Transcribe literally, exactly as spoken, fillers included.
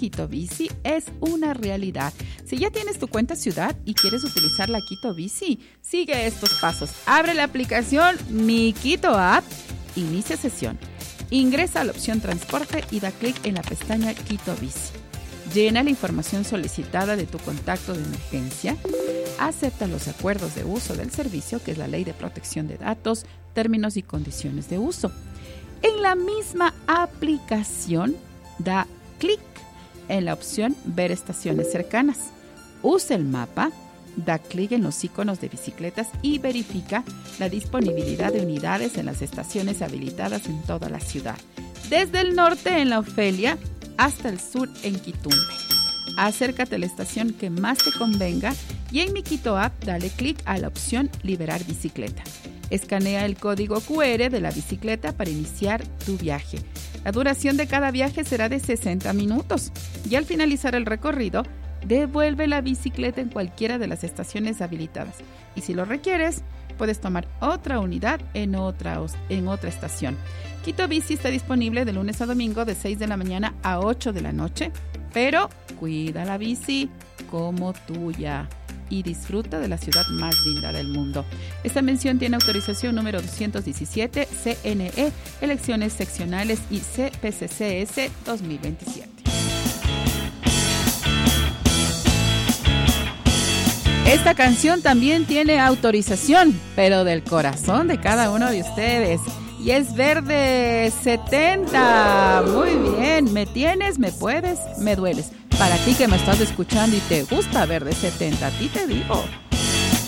Quito Bici es una realidad. Si ya tienes tu cuenta ciudad y quieres utilizar la Quito Bici, sigue estos pasos. Abre la aplicación Mi Quito App, inicia sesión. Ingresa a la opción transporte y da clic en la pestaña Quito Bici. Llena la información solicitada de tu contacto de emergencia. Acepta los acuerdos de uso del servicio, que es la Ley de Protección de Datos, términos y condiciones de uso. En la misma aplicación, da clic en la opción Ver estaciones cercanas. Usa el mapa, da clic en los iconos de bicicletas y verifica la disponibilidad de unidades en las estaciones habilitadas en toda la ciudad. Desde el norte en la Ofelia hasta el sur en Quitumbe. Acércate a la estación que más te convenga y en Mi Quito App dale clic a la opción Liberar bicicleta. Escanea el código cu erre de la bicicleta para iniciar tu viaje. La duración de cada viaje será de sesenta minutos y al finalizar el recorrido, devuelve la bicicleta en cualquiera de las estaciones habilitadas. Y si lo requieres, puedes tomar otra unidad en otra, en otra estación. Quito Bici está disponible de lunes a domingo de seis de la mañana a ocho de la noche, pero cuida la bici como tuya y disfruta de la ciudad más linda del mundo. Esta mención tiene autorización número doscientos diecisiete C N E, elecciones seccionales y C P C C S dos mil veintisiete. Esta canción también tiene autorización, pero del corazón de cada uno de ustedes. Y es Verde setenta. Muy bien, me tienes, me puedes, me dueles. Para ti que me estás escuchando y te gusta Verde setenta, a ti te digo.